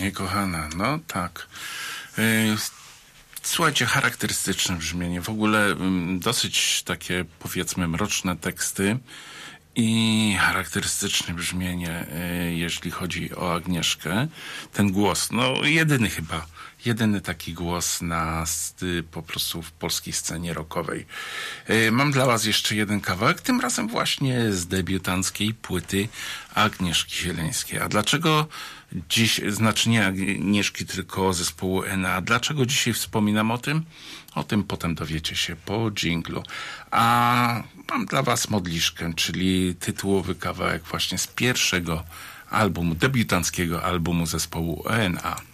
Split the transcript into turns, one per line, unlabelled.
Niekochana, no tak. Słuchajcie, charakterystyczne brzmienie. W ogóle dosyć takie, powiedzmy, mroczne teksty i charakterystyczne brzmienie, jeśli chodzi o Agnieszkę. Ten głos, no jedyny taki głos po prostu w polskiej scenie rockowej. Mam dla was jeszcze jeden kawałek, tym razem właśnie z debiutanckiej płyty Agnieszki Zieleńskiej. A dlaczego dziś, znaczy nie Agnieszki, tylko zespołu Enea. Dlaczego dzisiaj wspominam o tym? O tym potem dowiecie się po dżinglu. A mam dla was Modliszkę, czyli tytułowy kawałek właśnie z pierwszego albumu, debiutanckiego albumu zespołu Enea.